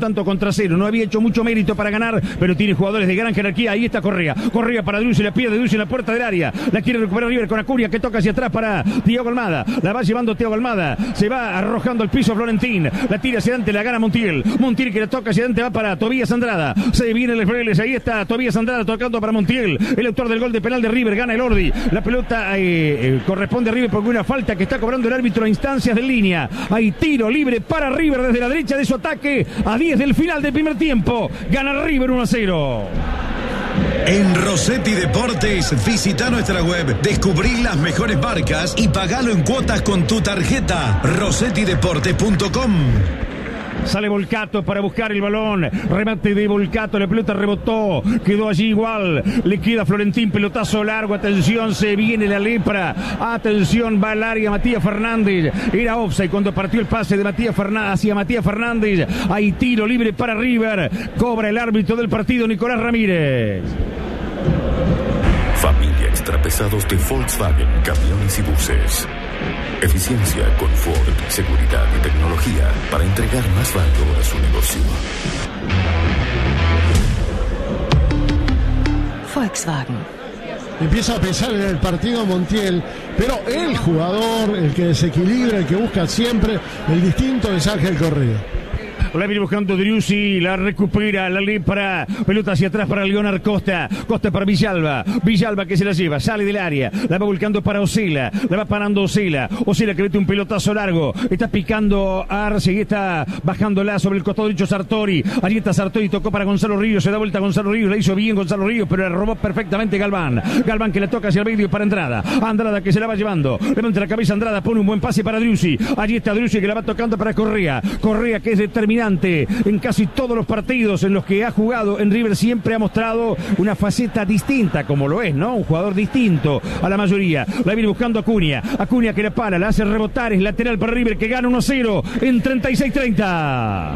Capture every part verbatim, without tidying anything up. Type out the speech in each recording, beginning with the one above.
tanto contra cero. No había hecho mucho mérito para ganar, pero tiene jugadores de gran jerarquía. Ahí está Correa. Correa para Driussi, la pierde Driussi en la puerta del área. La quiere recuperar River con Acuña, que toca hacia atrás para Thiago Almada. La va llevando Thiago Almada. Se va arrojando al piso Florentín. La tira hacia adelante, la gana Montiel. Montiel que la toca hacia adelante, va para Tobías Andrada. Se viene el Vélez. Ahí está Tobías Andrada tocando para Montiel. El autor del gol de penal de River. Gana el Ordi. La pelota eh, eh, corresponde a River porque una falta que está cobrando el árbitro a instancias de línea. Hay tiro libre para River desde la derecha de su ataque. A diez del final del primer tiempo. Gana River uno a cero. En Rossetti Deportes, visita nuestra web, descubrí las mejores marcas y pagalo en cuotas con tu tarjeta. rossetti deportes punto com. Sale Volcato para buscar el balón. Remate de Volcato. La pelota rebotó. Quedó allí igual. Le queda Florentín. Pelotazo largo. Atención. Se viene la lepra. Atención. Va al área Matías Fernández. Era offside cuando partió el pase de Matías Fernández hacia Matías Fernández. Hay tiro libre para River. Cobra el árbitro del partido, Nicolás Ramírez. Familia Extrapesados de Volkswagen, camiones y buses. Eficiencia, confort, seguridad y tecnología para entregar más valor a su negocio. Volkswagen. Empieza a pensar en el partido Montiel, pero el jugador, el que desequilibra, el que busca siempre el distinto es Ángel Correa. La viene buscando Driussi, la recupera, la lepra, pelota hacia atrás para Leonard Costa, Costa para Villalba, Villalba que se la lleva, sale del área, la va volcando para Osela, la va parando Osela, Osela que mete un pelotazo largo, está picando a Arce y está bajándola sobre el costado derecho Sartori, allí está Sartori, tocó para Gonzalo Ríos, se da vuelta a Gonzalo Ríos, la hizo bien Gonzalo Ríos, pero la robó perfectamente Galván, Galván que la toca hacia el medio para Andrada, Andrada que se la va llevando, levanta la cabeza Andrada, pone un buen pase para Driussi, allí está Driussi que la va tocando para Correa, Correa que es determinante en casi todos los partidos en los que ha jugado en River, siempre ha mostrado una faceta distinta, como lo es, ¿no? Un jugador distinto a la mayoría. La viene buscando Acuña, Acuña que la para, la hace rebotar, es lateral para River que gana uno a cero en treinta y seis treinta.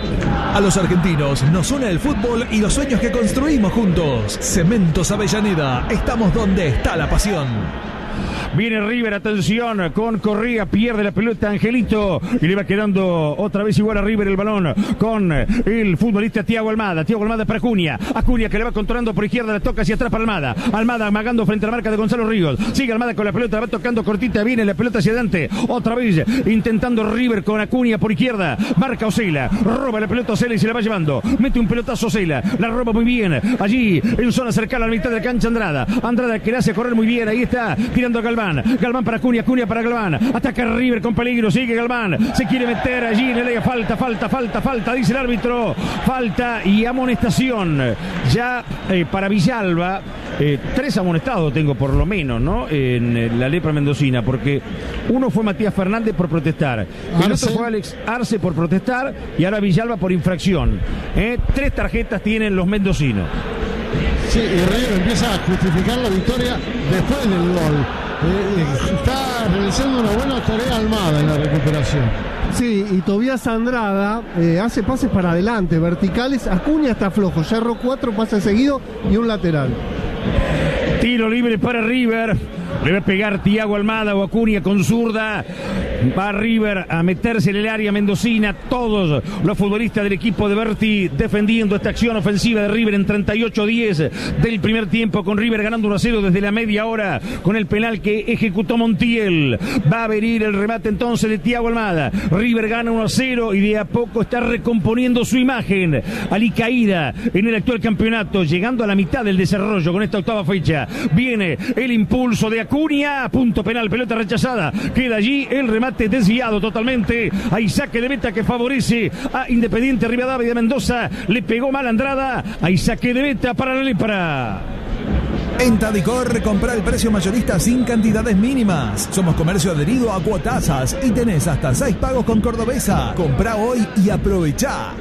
A los argentinos nos une el fútbol y los sueños que construimos juntos. Cementos Avellaneda, estamos donde está la pasión. Viene River, atención, con Correa, pierde la pelota Angelito y le va quedando otra vez igual a River el balón con el futbolista Thiago Almada, Thiago Almada para Acuña, Acuña que le va controlando por izquierda, la toca hacia atrás para Almada, Almada amagando frente a la marca de Gonzalo Ríos, sigue Almada con la pelota, la va tocando cortita, viene la pelota hacia adelante, otra vez intentando River con Acuña por izquierda, marca Osela, roba la pelota Osela y se la va llevando, mete un pelotazo Osela, la roba muy bien, allí en zona cercana a la mitad de la cancha Andrada, Andrada que le hace correr muy bien, ahí está tirando a Galván, Galván para Acuña, Acuña para Galván, ataca River con peligro, sigue Galván, se quiere meter allí en el área, falta, falta, falta, falta, dice el árbitro, falta y amonestación, ya eh, para Villalba, eh, tres amonestados tengo por lo menos, ¿no? En eh, la lepra mendocina, porque uno fue Matías Fernández por protestar, el Arce. Otro fue Alex Arce por protestar y ahora Villalba por infracción, ¿eh? Tres tarjetas tienen los mendocinos. Sí, y River empieza a justificar la victoria después del gol. Eh, está realizando una buena tarea Almada en la recuperación. Sí, y Tobías Andrada eh, hace pases para adelante, verticales. Acuña está flojo, ya erró cuatro pases seguidos y un lateral. Tiro libre para River. Le va a pegar Thiago Almada o Acuña con zurda. Va River a meterse en el área mendocina. Todos los futbolistas del equipo de Berti defendiendo esta acción ofensiva de River en treinta y ocho diez del primer tiempo, con River ganando uno a cero desde la media hora con el penal que ejecutó Montiel. Va a venir el remate entonces de Thiago Almada. River gana uno a cero y de a poco está recomponiendo su imagen alicaída en el actual campeonato, llegando a la mitad del desarrollo con esta octava fecha. Viene el impulso de Acuña, punto penal, pelota rechazada, queda allí el remate desviado totalmente. Hay saque de meta que favorece a Independiente Rivadavia de Mendoza. Le pegó mal Andrada. Hay saque de meta para la lepra. En Tadicor, compra el precio mayorista sin cantidades mínimas. Somos comercio adherido a Cuotasas y tenés hasta seis pagos con Cordobesa. Comprá hoy y aprovechá.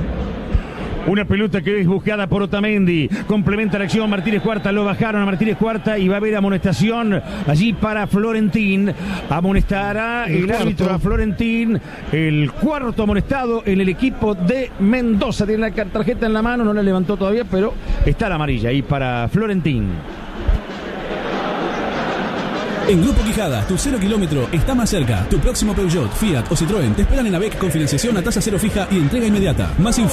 Una pelota que es buscada por Otamendi. Complementa la acción Martínez Cuarta. Lo bajaron a Martínez Cuarta y va a haber amonestación allí para Florentín. Amonestará el, el árbitro a Florentín. El cuarto amonestado en el equipo de Mendoza. Tiene la tarjeta en la mano, no la levantó todavía, pero está la amarilla ahí para Florentín. En Grupo Quijada, tu cero kilómetro está más cerca. Tu próximo Peugeot, Fiat o Citroën te esperan en AVEC con financiación a tasa cero fija y entrega inmediata. Más